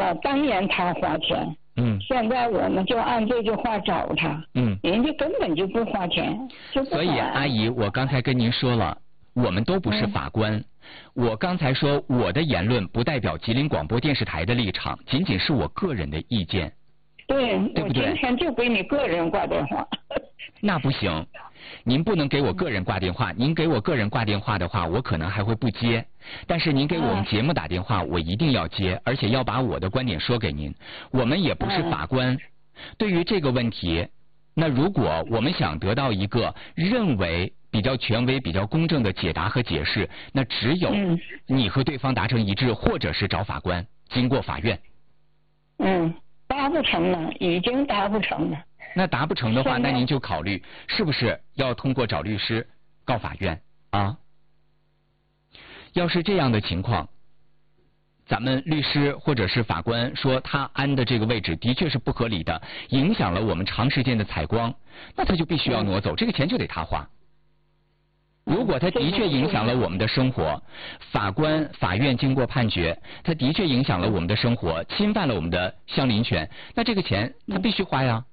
当年他花钱。现在我们就按这句话找他。人家根本就不花钱，就不所以阿姨，我刚才跟您说了，我们都不是法官。我刚才说我的言论不代表吉林广播电视台的立场，仅仅是我个人的意见。 对， 对不对？ 我今天就给你个人挂电话。 那不行，您不能给我个人挂电话。您给我个人挂电话的话，我可能还会不接。但是您给我们节目打电话，我一定要接，而且要把我的观点说给您。我们也不是法官。对于这个问题，那如果我们想得到一个认为比较权威、比较公正的解答和解释，那只有你和对方达成一致，或者是找法官，经过法院。 达不成了，已经达不成了。 那达不成的话，那您就考虑是不是要通过找律师告法院啊？要是这样的情况，咱们律师或者是法官说他安的这个位置的确是不合理的，影响了我们长时间的采光，那他就必须要挪走，这个钱就得他花。如果他的确影响了我们的生活，法院经过判决，他的确影响了我们的生活，侵犯了我们的相邻权，那这个钱他必须花呀。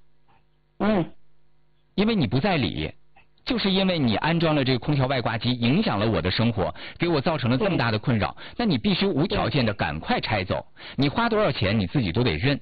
因为你不在理，就是因为你安装了这个空调外挂机，影响了我的生活，给我造成了这么大的困扰，那你必须无条件的赶快拆走，你花多少钱你自己都得认。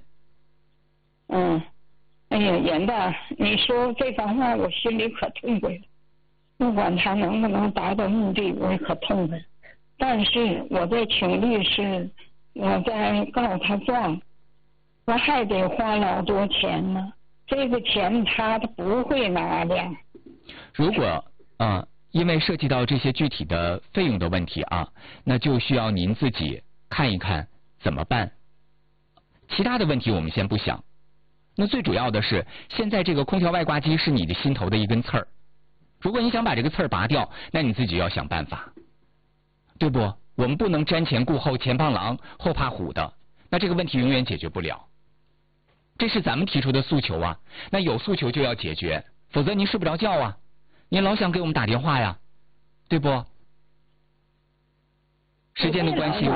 哎呀，严大，你说这番话我心里可痛快了。不管他能不能达到目的，我也可痛快。但是我在请律师，我在告他状，我还得花老多钱呢。这个钱他不会拿的。 如果因为涉及到这些具体的费用的问题啊，那就需要您自己看一看怎么办。其他的问题我们先不想。那最主要的是，现在这个空调外挂机是你的心头的一根刺儿。如果你想把这个刺儿拔掉，那你自己要想办法，对不？我们不能瞻前顾后，前怕狼后怕虎的，那这个问题永远解决不了。这是咱们提出的诉求啊，那有诉求就要解决，否则您睡不着觉啊，您老想给我们打电话呀，对不？时间的关系。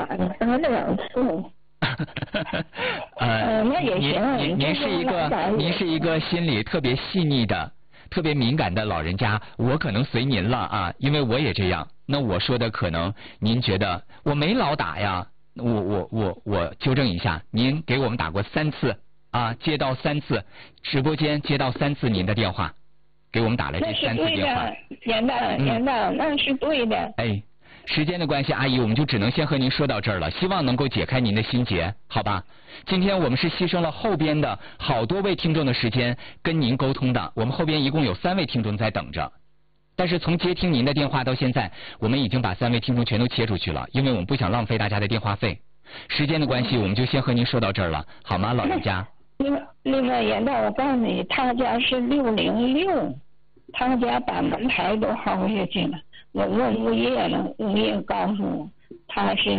那也行。 您是一个心里特别细腻的、特别敏感的老人家，我可能随您了啊，因为我也这样。那我说的可能您觉得我没老打呀，我纠正一下，您给我们打过3次啊，接到3次，直播间接到3次您的电话，给我们打了这3次电话。 严大，那是对的。 哎，时间的关系，阿姨，我们就只能先和您说到这儿了，希望能够解开您的心结，好吧？今天我们是牺牲了后边的好多位听众的时间跟您沟通的，我们后边一共有3位听众在等着，但是从接听您的电话到现在，我们已经把3位听众全都切出去了，因为我们不想浪费大家的电话费。时间的关系，我们就先和您说到这儿了，好吗，老人家？ 另外，严大，我告诉你，他家是606，他家把门牌都薅下去了。我问物业了，物业告诉我他是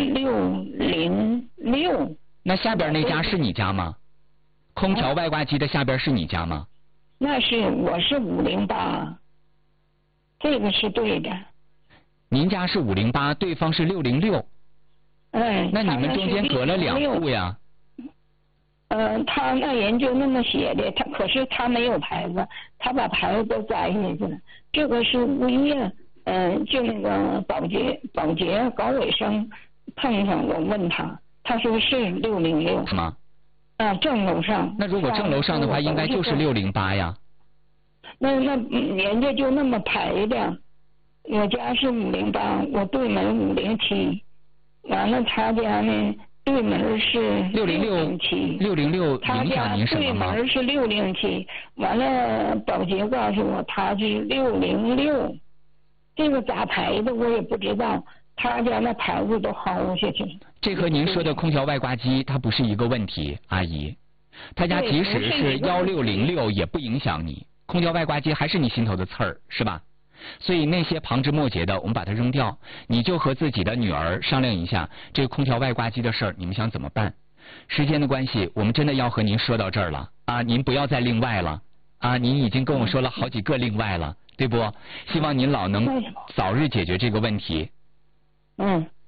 606。 那下边那家是你家吗？空调外挂机的下边是你家吗？ 我是508，这个是对的。 您家是508，对方是606。那你们中间隔了2户呀？ 他那人就那么写的，可是他没有牌子，他把牌子都摘下去了。这个是物业，就那个保洁搞卫生碰上，我问他说是606。 是吗？ 正楼上。那如果正楼上的话，应该就是608呀。 那人家就那么排的，我家是508，我对门507，完了他家呢？对门是607，他家对门是607，完了保洁告诉我他是606，这个咋排的我也不知道，他家那牌子都薅下去了。 这和您说的空调外挂机它不是一个问题，阿姨，他家即使是1606也不影响你，空调外挂机还是你心头的刺儿，是吧？所以那些旁枝末节的我们把它扔掉，你就和自己的女儿商量一下这个空调外挂机的事儿，你们想怎么办？时间的关系，我们真的要和您说到这儿了啊！您不要再另外了啊！您已经跟我说了好几个另外了，对不？希望您老能早日解决这个问题。